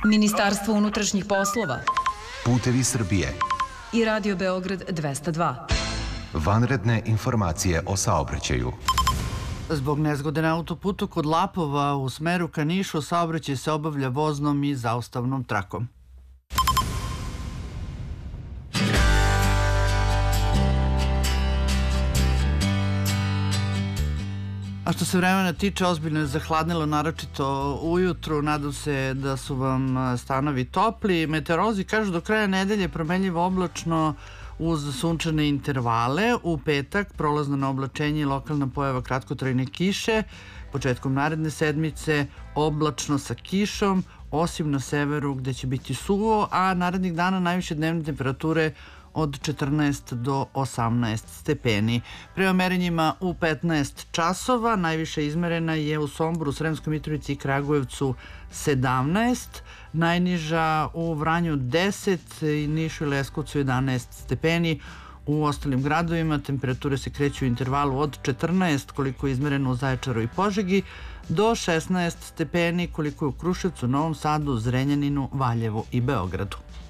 Ministarstvo unutrašnjih poslova, Putevi Srbije i Radio Beograd 202. Vanredne informacije o saobraćaju. Zbog nezgode na autoputu kod Lapova u smeru ka Nišu saobraćaj se obavlja voznom i zaustavnom trakom. A što se vremena tiče, ozbiljno je zahladnilo, naročito ujutru. Nadam se da su vam stanovi topli. Meteorolozi kažu do kraja nedelje promenljivo oblačno uz sunčane intervale. U petak prolazno na oblačenje i lokalna pojava kratkotrajne kiše. Početkom naredne sedmice oblačno sa kišom, osim na severu gde će biti suvo, a narednih dana najviše dnevne temperature od 14 do 18 stepeni. Prema merenjima u 15 časova najviše izmerena je u Somboru, Sremskoj Mitrovici i Kragujevcu 17, najniža u Vranju 10 i Nišu i Leskovcu 11 stepeni. U ostalim gradovima temperature se kreću u intervalu od 14, koliko je izmereno u Zaječaru i Požegi, do 16 stepeni koliko je u Kruševcu, Novom Sadu, Zrenjaninu, Valjevu i Beogradu.